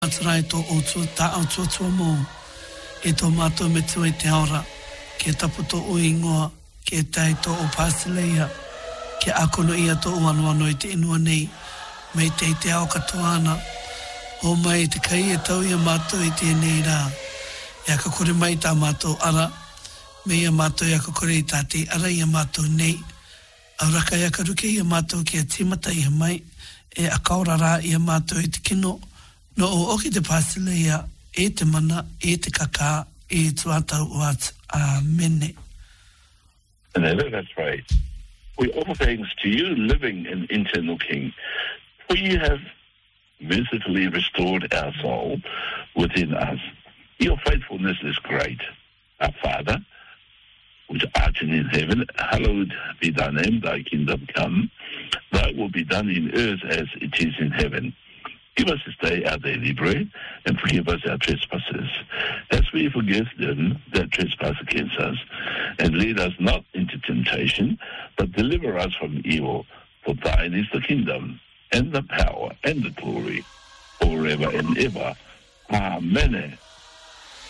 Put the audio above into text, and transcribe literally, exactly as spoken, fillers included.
Atrai to o tu ta au tu tu mo e to mato me tu e te aura ke taputo o ingoa ke tai to o pasileia ke akono ia to o anu anu i te inua nei me te te au katoana o mai te kai e tau ia mato i te nei rā ia ka kore mai tā mato ara me ia mato ia ka kore i tā te ara ia mato nei auraka ia ka ruke ia mato ki a timata ia mai e a kaura rā ia mato i te kino no o oki te pasileia e te mana e te kaka e tuatau wat amene. And that's right. We offer thanks to you, living and eternal King, for you have mercifully restored our soul within us. Your faithfulness is great. Our Father, which art in heaven, hallowed be thy name, thy kingdom come. Thy will be done in earth as it is in heaven. Give us this day our daily bread, and forgive us our trespasses, as we forgive them that trespass against us. And lead us not into temptation, but deliver us from evil. For thine is the kingdom, and the power, and the glory, forever and ever. Amen.